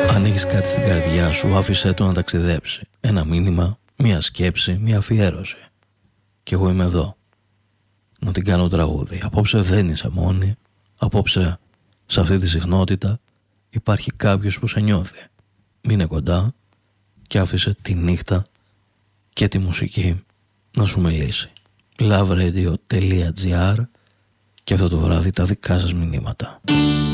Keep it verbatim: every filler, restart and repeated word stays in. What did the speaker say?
Αν έχεις κάτι στην καρδιά σου, άφησέ το να ταξιδέψει. Ένα μήνυμα, μια σκέψη, μια αφιέρωση. Κι εγώ είμαι εδώ να την κάνω τραγούδι. Απόψε δεν είσαι μόνη. Απόψε σε αυτή τη συχνότητα υπάρχει κάποιος που σε νιώθει. Μείνε κοντά και άφησε τη νύχτα και τη μουσική να σου μιλήσει. loveRadio.gr και αυτό το βράδυ τα δικά σας μηνύματα.